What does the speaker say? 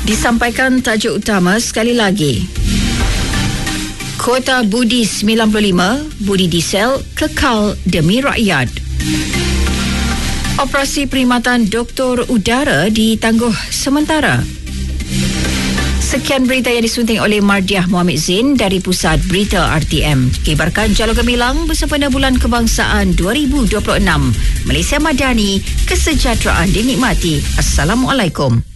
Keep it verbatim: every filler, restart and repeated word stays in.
Disampaikan tajuk utama sekali lagi. Kota Budi sembilan puluh lima, budi diesel kekal demi rakyat. Operasi perkhidmatan doktor udara ditangguh sementara. Sekian berita yang disunting oleh Mardiah Muhammad Zain dari Pusat Berita R T M. Kibarkan Jalur Gemilang bersempena Bulan Kebangsaan dua ribu dua puluh enam. Malaysia Madani, kesejahteraan dinikmati. Assalamualaikum.